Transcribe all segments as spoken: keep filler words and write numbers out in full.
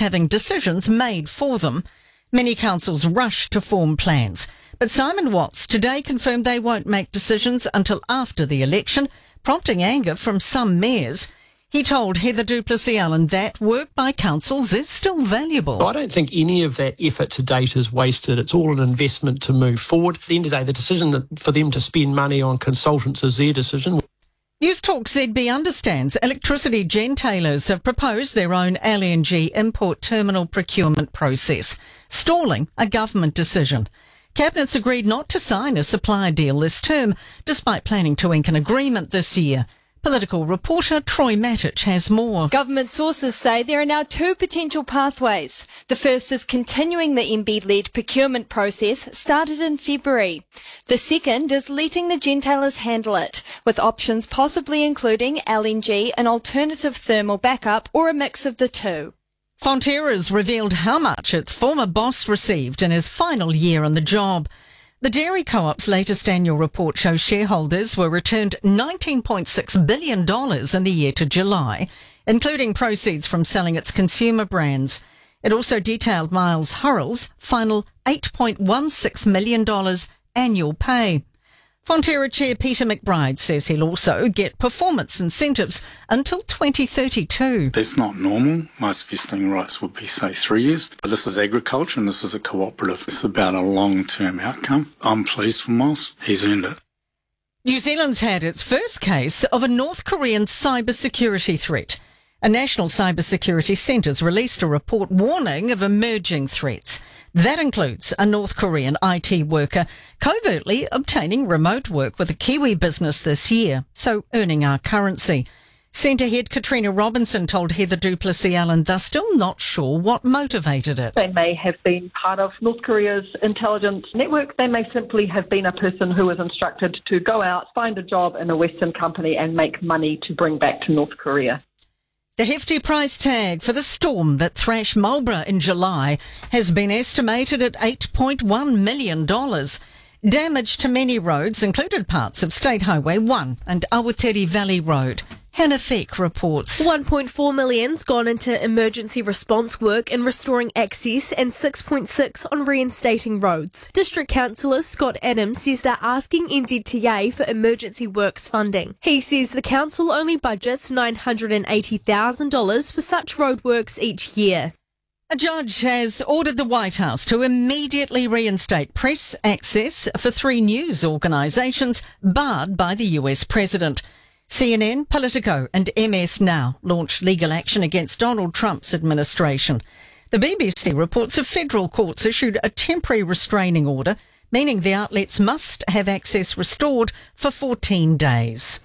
having decisions made for them. Many councils rush to form plans, but Simon Watts today confirmed they won't make decisions until after the election, prompting anger from some mayors. He told Heather du Plessis-Allen that work by councils is still valuable. I don't think any of that effort to date is wasted. It's all an investment to move forward. At the end of the day, the decision that for them to spend money on consultants is their decision. News Talk Z B understands electricity gentailers have proposed their own L N G import terminal procurement process, stalling a government decision. Cabinet's agreed not to sign a supply deal this term, despite planning to ink an agreement this year. Political reporter Troy Matic has more. Government sources say there are now two potential pathways. The first is continuing the M B-led procurement process started in February. The second is letting the gentailers handle it, with options possibly including L N G, an alternative thermal backup, or a mix of the two. Fonterra's revealed how much its former boss received in his final year on the job. The Dairy Co-op's latest annual report shows shareholders were returned nineteen point six billion dollars in the year to July, including proceeds from selling its consumer brands. It also detailed Miles Hurrell's final eight point one six million dollars annual pay. Fonterra Chair Peter McBride says he'll also get performance incentives until twenty thirty-two. That's not normal. Most vesting rights would be, say, three years. But this is agriculture and this is a cooperative. It's about a long-term outcome. I'm pleased for Miles. He's earned it. New Zealand's had its first case of a North Korean cybersecurity threat. A national cybersecurity centre's released a report warning of emerging threats. That includes a North Korean I T worker covertly obtaining remote work with a Kiwi business this year, so earning our currency. Centre head Katrina Robinson told Heather du Plessis-Allen they're still not sure what motivated it. They may have been part of North Korea's intelligence network. They may simply have been a person who was instructed to go out, find a job in a Western company and make money to bring back to North Korea. The hefty price tag for the storm that thrashed Marlborough in July has been estimated at eight point one million dollars. Damage to many roads included parts of State Highway one and Awatiri Valley Road. Hannah Feck reports. one point four million's gone into emergency response work and restoring access and six point six on reinstating roads. District Councillor Scott Adams says they're asking N Z T A for emergency works funding. He says the council only budgets nine hundred eighty thousand dollars for such roadworks each year. A judge has ordered the White House to immediately reinstate press access for three news organisations barred by the U S president. C N N, Politico and M S Now launched legal action against Donald Trump's administration. The B B C reports of federal courts issued a temporary restraining order, meaning the outlets must have access restored for fourteen days.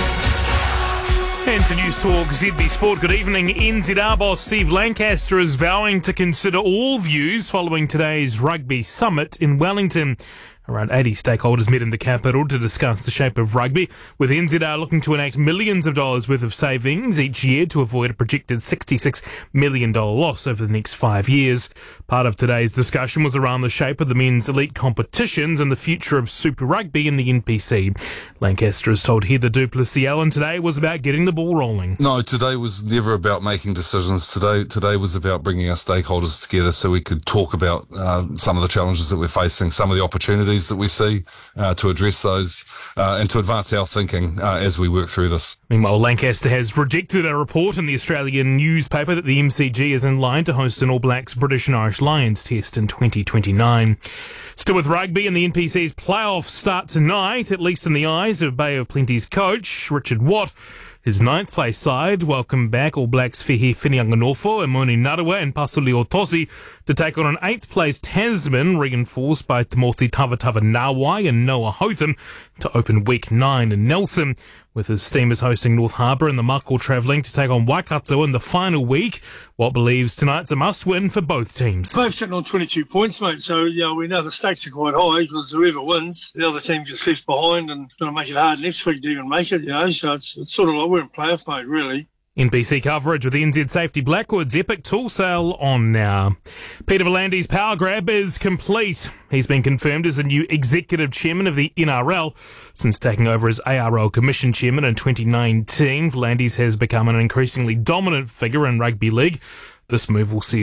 And to News Talk Z B Sport, good evening. N Z R boss Steve Lancaster is vowing to consider all views following today's rugby summit in Wellington. Around eighty stakeholders met in the capital to discuss the shape of rugby, with N Z R looking to enact millions of dollars worth of savings each year to avoid a projected sixty-six million dollars loss over the next five years. Part of today's discussion was around the shape of the men's elite competitions and the future of Super Rugby in the N P C. Lancaster has told Heather du Plessis-Allen today was about getting the ball rolling. No, today was never about making decisions. Today today was about bringing our stakeholders together so we could talk about uh, some of the challenges that we're facing, some of the opportunities that we see, uh, to address those uh, and to advance our thinking uh, as we work through this. Meanwhile, Lancaster has rejected a report in the Australian newspaper that the M C G is in line to host an All Blacks British and Irish Lions test in twenty twenty-nine. Still with rugby, and the N P C's playoffs start tonight, at least in the eyes of Bay of Plenty's coach, Richard Watt. His ninth place side welcome back All Blacks Fehi Whinianganofo, Emoni Narawa and Pasuli Otosi to take on an eighth place Tasman, reinforced by Timothy Tavatava Nawai and Noah Hotham, to open week nine in Nelson. With his Steamers hosting North Harbour and the Mako travelling to take on Waikato in the final week, Watt believes tonight's a must-win for both teams. Both sitting on twenty-two points, mate, so you know, we know the stakes are quite high because whoever wins, the other team gets left behind and it's going to make it hard next week to even make it, you know, so it's, it's sort of like we're in playoff mode, really. N B C coverage with N Z Safety Blackwood's epic tool sale on now. Peter V'landys' power grab is complete. He's been confirmed as the new executive chairman of the N R L. Since taking over as A R L Commission chairman in twenty nineteen, V'landys has become an increasingly dominant figure in rugby league. This move will see